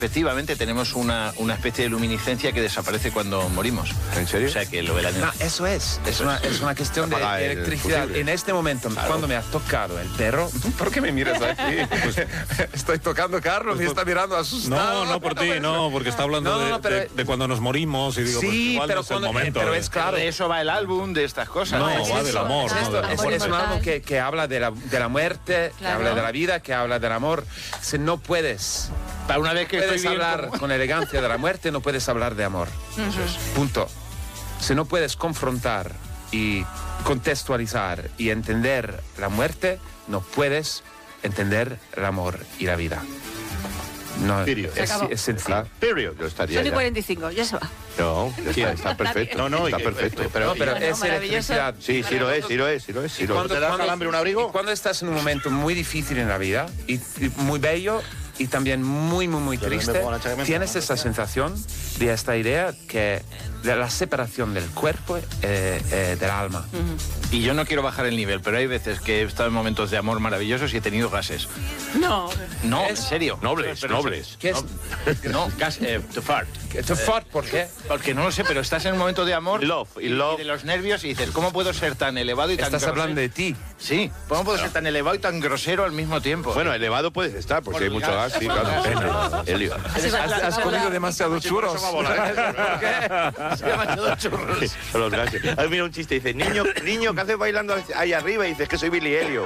Efectivamente, tenemos una especie de luminiscencia que desaparece cuando morimos. ¿En serio? O sea, que lo ven. No, eso es una cuestión de electricidad. En este momento, cuando me ha tocado el perro, ¿por qué me miras aquí? Estoy tocando a Carlos, me está mirando asustado. No, por ti, no, porque está hablando de cuando nos morimos y digo, sí, pues igual pero no es el momento. pero es claro. De eso va el álbum, de estas cosas. No, va del amor. Es un álbum que habla de la muerte, que habla de la vida, que habla del amor. Si no puedes... Para una vez que puedes estoy bien, hablar con elegancia de la muerte, no puedes hablar de amor. Eso es. Punto. Si no puedes confrontar y contextualizar y entender la muerte, no puedes entender el amor y la vida. No, es sencillo. Period, yo estaría Son y ya. 45, ya se va. No, está perfecto. No, está perfecto. Pero es maravilloso. electricidad. Sí, sí lo es. ¿Te das calambre un abrigo? Cuando estás en un momento muy difícil en la vida y muy bello y también muy, muy, muy triste, tienes esa sensación de esta idea que de la separación del cuerpo del alma. Y yo no quiero bajar el nivel, pero hay veces que he estado en momentos de amor maravillosos y he tenido gases. No. No, en serio. Nobles. ¿Qué es? No, gas, to fart. To fart, ¿por qué? Porque no lo sé, pero estás en un momento de amor Y y de los nervios y dices, ¿cómo puedo ser tan elevado y tan Estás grosero? hablando de ti. Sí, ¿cómo puedo ser tan elevado y tan grosero al mismo tiempo? Bueno, elevado puedes estar, porque hay mucho gas, sí, claro. Helio. ¿Has comido demasiado churros? Se llama todo churros. Los gases. Ay, mira un chiste, dice, niño, ¿qué haces bailando ahí arriba? Y dices que soy Billy Helio.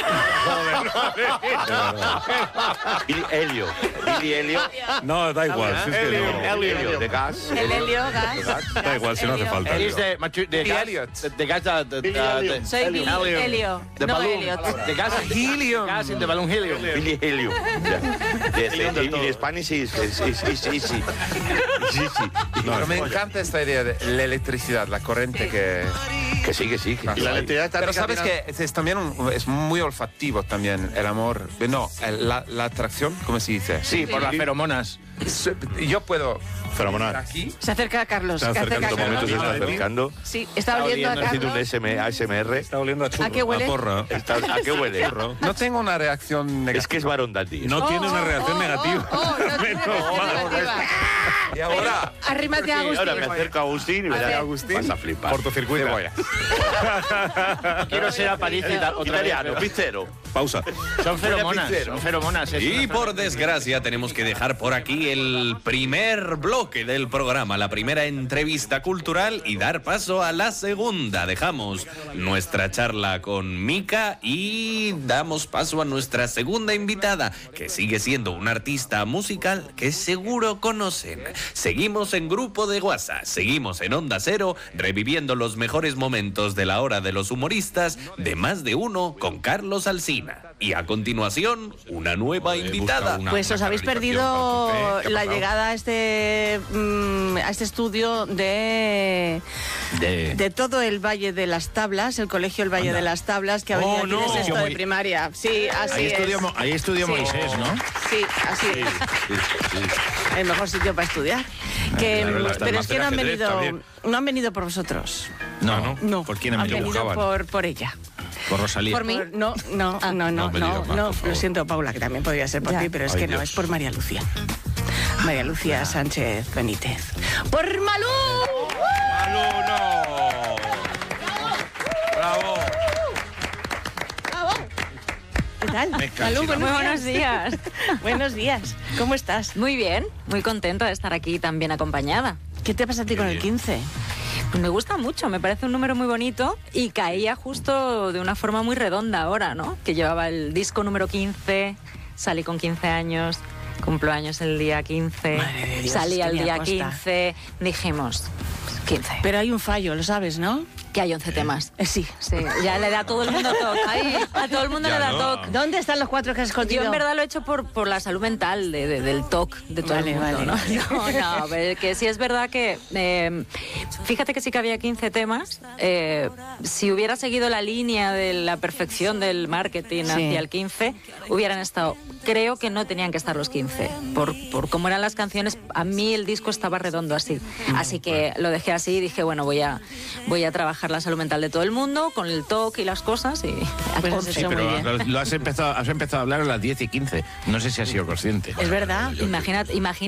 Billy Helio. No, da igual. Si es que no. Helio, de gas. El helio, gas. Da igual, si no hace falta. He's the gas, Elliot. the gas, Soy Billy Helio. the No balloon, Elliot. the gas, Helium. gas in the balloon helium. Billy Helio. In Spanish is easy. Pero me encanta esta idea de la electricidad, la corriente que... Que sí. Y la electricidad está Pero sabes que es también es muy olfativo también el amor. No, la atracción, ¿cómo se dice? Sí, por las feromonas. Yo puedo... Fenomenal. Aquí... Se acerca a Carlos. Se Se acerca acerca a En estos momentos se Carlos. está acercando. Sí, está oliendo a oliendo, Haciendo un Carlos. ASMR. Está oliendo a churro. ¿A qué huele? A porra. ¿A qué huele? No tengo una reacción negativa. Es que es varón dandy. No tiene una reacción negativa. No tiene reacción negativa. Y ahora... Arrímate a Agustín. Ahora me acerco a Agustín y verás, Agustín. vas a flipar. Cortocircuito. Quiero ser a París otra Italiano, vez. pizzero. Pausa. Son feromonas. Y por desgracia tenemos que dejar por aquí el primer bloque del programa, la primera entrevista cultural y dar paso a la segunda. Dejamos nuestra charla con Mika y damos paso a nuestra segunda invitada, que sigue siendo una artista musical que seguro conocen. Seguimos en Grupo de WhatsApp, seguimos en Onda Cero, reviviendo los mejores momentos de la hora de los humoristas de Más de Uno con Carlos Alsina. Y a continuación, una nueva invitada. Pues os habéis perdido la llegada a este estudio de todo el Valle de las Tablas, el colegio El Valle de las Tablas, que ha venido aquí de sexto de primaria. Sí, así es. Ahí estudió Sí. Moisés, ¿no? Sí, así es. El mejor sitio para estudiar. Pero es que no han venido por vosotros. No. ¿Por quién han me venido buscaban? por ella. Por Rosalía. ¿Por mí? No, lo siento, Paula, que también podría ser por ti, pero es que no, es por María Lucía. María Lucía Sánchez Benítez. ¡Por Malú! ¡Bravo! ¿Qué tal? Malú, muy buenos días. Buenos días. ¿Cómo estás? Muy bien, muy contenta de estar aquí tan bien acompañada. ¿Qué te pasa a ti con el 15? Pues me gusta mucho, me parece un número muy bonito y caía justo de una forma muy redonda ahora, ¿no? Que llevaba el disco número 15, salí con 15 años, cumplo años el día 15, Madre de Dios, salí al Estelia día Costa. 15, dijimos 15. Pero hay un fallo, lo sabes, ¿no? Que hay 11 temas. Sí. Sí, ya le da a todo el mundo toque. Ahí, a todo el mundo le da toque. ¿Dónde están los 4 que has escondido? Yo en verdad lo he hecho por la salud mental del TOC de todo Vale, el mundo, vale. ¿no? Pero que sí es verdad que fíjate que sí que había 15 temas. Si hubiera seguido la línea de la perfección del marketing Sí. hacia el 15, hubieran estado. Creo que no tenían que estar los 15. Por cómo eran las canciones, a mí el disco estaba redondo así. Así que lo dejé así y dije, bueno, voy a trabajar la salud mental de todo el mundo con el TOC y las cosas y Pues has sí, hecho muy bien. Lo has empezado a hablar a las 10:15. No sé si has sido consciente. es verdad, imagínate